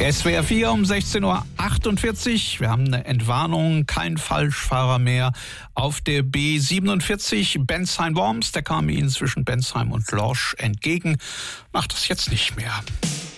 SWR 4 um 16.48 Uhr. Wir haben eine Entwarnung, kein Falschfahrer mehr auf der B47 Bensheim-Worms. Der kam Ihnen zwischen Bensheim und Lorsch entgegen. Macht das jetzt nicht mehr.